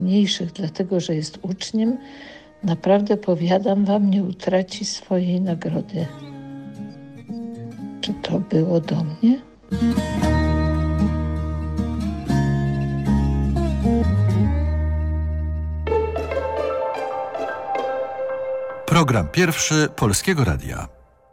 mniejszych, dlatego że jest uczniem, naprawdę powiadam wam, nie utraci swojej nagrody. Czy to było do mnie? Program pierwszy Polskiego Radia.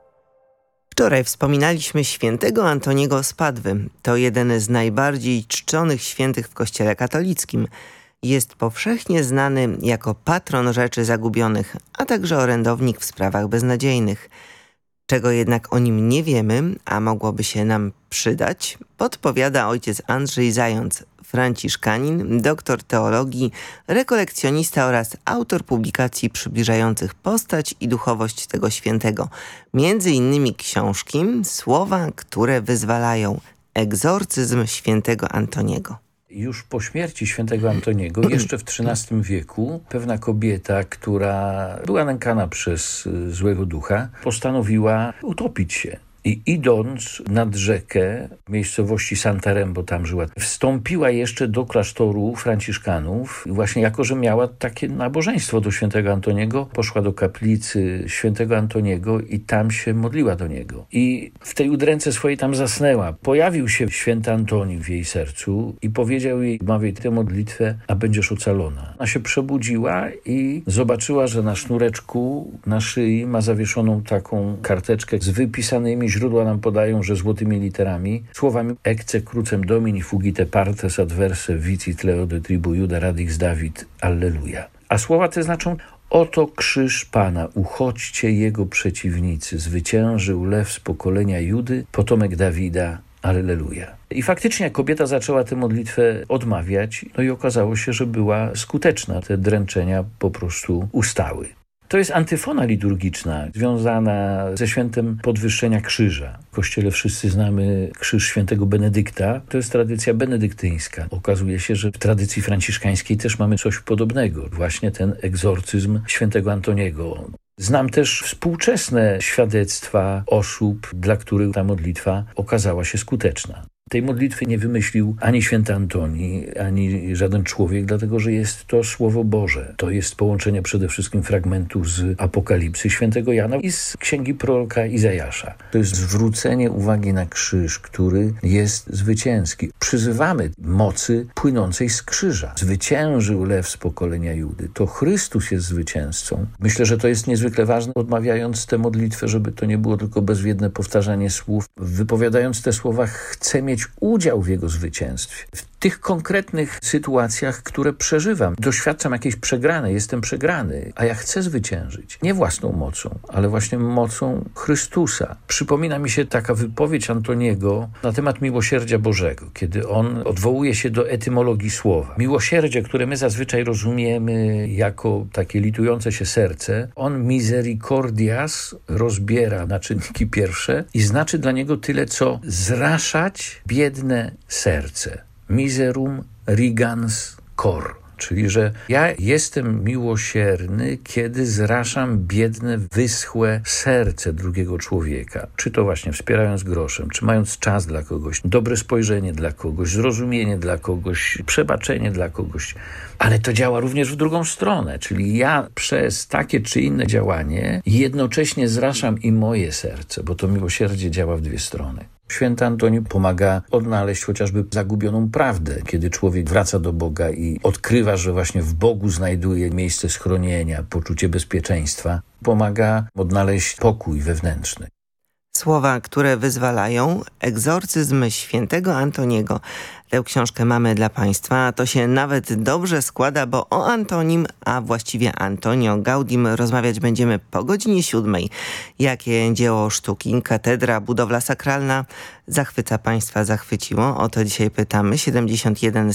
Wczoraj wspominaliśmy świętego Antoniego z Padwy. To jeden z najbardziej czczonych świętych w Kościele katolickim. Jest powszechnie znany jako patron rzeczy zagubionych, a także orędownik w sprawach beznadziejnych. Czego jednak o nim nie wiemy, a mogłoby się nam przydać, podpowiada ojciec Andrzej Zając, franciszkanin, doktor teologii, rekolekcjonista oraz autor publikacji przybliżających postać i duchowość tego świętego. Między innymi książki Słowa, które wyzwalają. Egzorcyzm świętego Antoniego. Już po śmierci świętego Antoniego, jeszcze w XIII wieku, pewna kobieta, która była nękana przez złego ducha, postanowiła utopić się. I idąc nad rzekę w miejscowości Santarem, bo tam żyła, wstąpiła jeszcze do klasztoru franciszkanów. Właśnie jako, że miała takie nabożeństwo do świętego Antoniego, poszła do kaplicy świętego Antoniego i tam się modliła do niego. I w tej udręce swojej tam zasnęła. Pojawił się święty Antoni w jej sercu i powiedział jej: mawiaj tę modlitwę, a będziesz ocalona. Ona się przebudziła i zobaczyła, że na sznureczku na szyi ma zawieszoną taką karteczkę z wypisanymi, źródła nam podają, że złotymi literami, słowami Ecce crucem Domini fugite partes adverse vicit leo de tribu Juda radix David, alleluja. A słowa te znaczą: oto krzyż Pana, uchodźcie jego przeciwnicy, zwyciężył lew z pokolenia Judy, potomek Dawida, alleluja. I faktycznie jak kobieta zaczęła tę modlitwę odmawiać, no i okazało się, że była skuteczna. Te dręczenia po prostu ustały. To jest antyfona liturgiczna związana ze świętem podwyższenia krzyża. W Kościele wszyscy znamy krzyż świętego Benedykta. To jest tradycja benedyktyńska. Okazuje się, że w tradycji franciszkańskiej też mamy coś podobnego. Właśnie ten egzorcyzm świętego Antoniego. Znam też współczesne świadectwa osób, dla których ta modlitwa okazała się skuteczna. Tej modlitwy nie wymyślił ani święty Antoni, ani żaden człowiek, dlatego że jest to Słowo Boże. To jest połączenie przede wszystkim fragmentu z Apokalipsy świętego Jana i z księgi proroka Izajasza. To jest zwrócenie uwagi na krzyż, który jest zwycięski. Przyzywamy mocy płynącej z krzyża. Zwyciężył lew z pokolenia Judy. To Chrystus jest zwycięzcą. Myślę, że to jest niezwykle ważne, odmawiając tę modlitwę, żeby to nie było tylko bezwiedne powtarzanie słów. Wypowiadając te słowa, chcę mieć udział w jego zwycięstwie. W tych konkretnych sytuacjach, które przeżywam, doświadczam jakiejś przegranej, jestem przegrany, a ja chcę zwyciężyć. Nie własną mocą, ale właśnie mocą Chrystusa. Przypomina mi się taka wypowiedź Antoniego na temat miłosierdzia Bożego, kiedy on odwołuje się do etymologii słowa. Miłosierdzie, które my zazwyczaj rozumiemy jako takie litujące się serce, on misericordias rozbiera na czynniki pierwsze i znaczy dla niego tyle, co zraszać biedne serce. Miserum rigans cor. Czyli, że ja jestem miłosierny, kiedy zraszam biedne, wyschłe serce drugiego człowieka. Czy to właśnie wspierając groszem, czy mając czas dla kogoś, dobre spojrzenie dla kogoś, zrozumienie dla kogoś, przebaczenie dla kogoś. Ale to działa również w drugą stronę, czyli ja przez takie czy inne działanie jednocześnie zraszam i moje serce, bo to miłosierdzie działa w dwie strony. Święty Antoni pomaga odnaleźć chociażby zagubioną prawdę, kiedy człowiek wraca do Boga i odkrywa, że właśnie w Bogu znajduje miejsce schronienia, poczucie bezpieczeństwa. Pomaga odnaleźć pokój wewnętrzny. Słowa, które wyzwalają. Egzorcyzm świętego Antoniego. Tę książkę mamy dla Państwa, a to się nawet dobrze składa, bo o Antonim, a właściwie Antonio Gaudim rozmawiać będziemy po godzinie 7. Jakie dzieło sztuki, katedra, budowla sakralna zachwyca Państwa, zachwyciło? O to dzisiaj pytamy. 71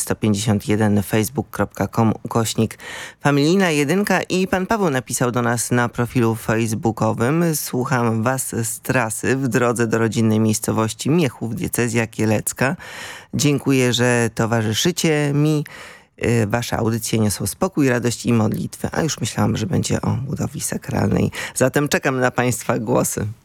151 facebook.com/familijna 1 i pan Paweł napisał do nas na profilu facebookowym: słucham Was z trasy w drodze do rodzinnej miejscowości Miechów, diecezja kielecka. Dziękuję, że towarzyszycie mi. Wasze audycje niosą spokój, radość i modlitwę. A już myślałam, że będzie o budowli sakralnej. Zatem czekam na Państwa głosy.